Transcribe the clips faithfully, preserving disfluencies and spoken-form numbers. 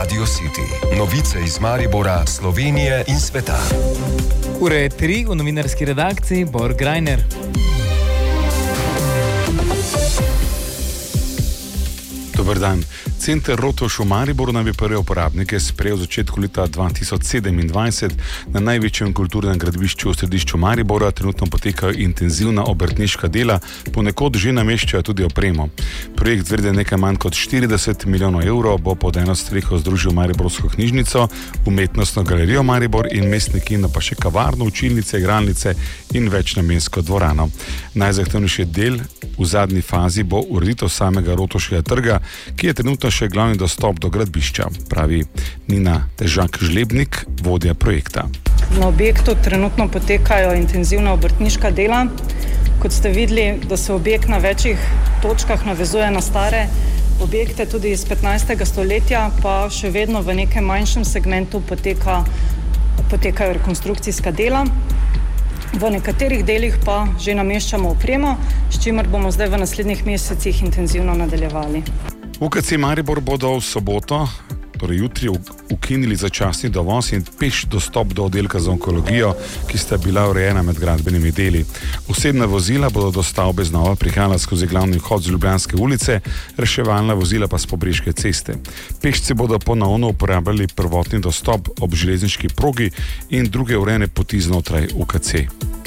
Radio City. Novice iz Maribora, Slovenije in sveta. Ura je tri, v novinarski redakciji Bor Grajner. Dobar dan. Center Rotovž v Mariboru naj bi prve uporabnike sprejel v začetku leta dva tisoč sedemindvajset. Na največjem kulturnem gradbišču v središču Maribora trenutno potekajo intenzivna obrtniška dela, ponekod že nameščajo tudi opremo. Projekt vreden nekaj manj kot štirideset milijonov evrov bo pod eno streho združil Mariborsko knjižnico, umetnostno galerijo Maribor in mestni kino, pa še kavarno, učilnice, igralnice in večnamensko dvorano. Najzahtevnejši del v zadnji fazi bo ureditev samega Rotovškega trga, ki je trenutno še glavni dostop do gradbišča, pravi Nina Težak-Žlebnik, vodja projekta. Na objektu trenutno potekajo intenzivna obrtniška dela. Kot ste videli, da se objekt na večjih točkah navezuje na stare objekte tudi iz petnajstega stoletja, pa še vedno v nekem manjšem segmentu poteka, potekajo rekonstrukcijska dela. V nekaterih delih pa že nameščamo opremo, s čimer bomo zdaj v naslednjih mesecih intenzivno nadaljevali. V U K C Maribor bodo v soboto, torej jutri, ukinili začasni dovoz in peš dostop do oddelka za onkologijo, ki sta bila urejena med gradbenimi deli. Osebna vozila bodo do stavbe znova prihajala skozi glavni vhod z Ljubljanske ulice, reševalna vozila pa s Pobreške ceste. Pešci bodo ponovno uporabljali prvotni dostop ob železniški progi in druge urejene poti znotraj U K C.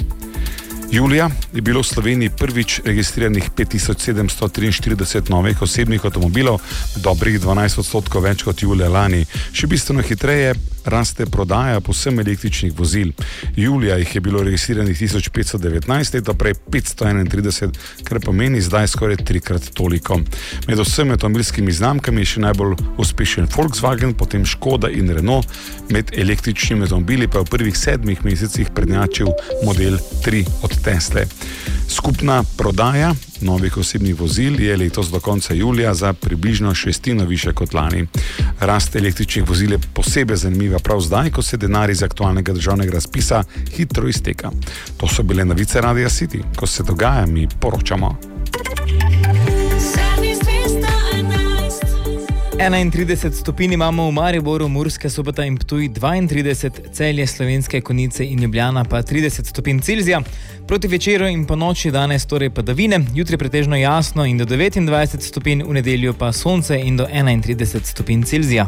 Julija je bilo v Sloveniji prvič registriranih pet tisoč sedemsto triinštirideset novih osebnih avtomobilov, dobrih dvanajst odstotkov več kot julija lani. Še bistveno hitreje raste prodaja povsem električnih vozil. Julija jih je bilo registriranih tisoč petsto devetnajst, leto prej petsto enaintrideset, kar pomeni zdaj skoraj trikrat toliko. Med vsemi avtomobilskimi znamkami je še najbolj uspešen Volkswagen, potem Škoda in Renault, med električnimi avtomobili pa je v prvih sedmih mesecih prednjačil model tri od Tesle. Skupna prodaja novih osebnih vozil je letos do konca julija za približno šestino višja kot lani. Rast električnih vozil je posebej zanimiva prav zdaj, ko se denar iz aktualnega državnega razpisa hitro izteka. To so bile novice Radia City. Ko se dogaja, mi poročamo. enaintrideset stopinj imamo v Mariboru, Murska Sobota in Ptuj dvaintrideset, Celje, Slovenske Konjice in Ljubljana pa trideset stopinj Celzija. Proti večeru in po noči danes torej padavine, jutri pretežno jasno in do devetindvajset stopinj, v nedeljo pa sonce in do enaintrideset stopinj Celzija.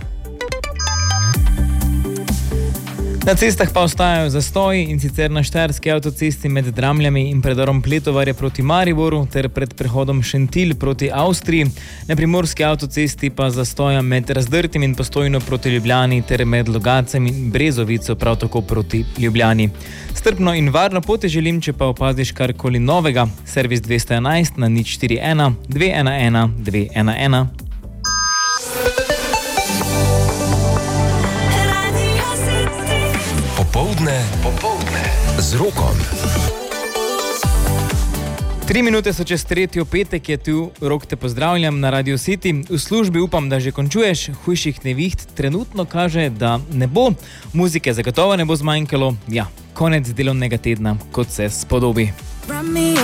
Na cestah pa ostajajo zastoji, in sicer na štajerski avtocesti med Dramljami in predorom Pletovarje proti Mariboru ter pred prehodom Šentilj proti Avstriji, na primorski avtocesti pa zastoja med Razdrtim in Postojno proti Ljubljani ter med Logacem in Brezovico prav tako proti Ljubljani. Strpno in varno pot želim, če pa opaziš karkoli novega. Servis dvesto enajst na nič štiri ena dve ena ena dve ena ena. Popoldne, popoldne z Rokom. Tri minute so čez tretjo, petek je tu, Rok te pozdravljam na Radio City. V službi upam, da že končuješ, hujših neviht trenutno kaže, da ne bo. Muzike zagotovo ne bo zmanjkalo. Ja, konec delovnega tedna, kot se spodobi.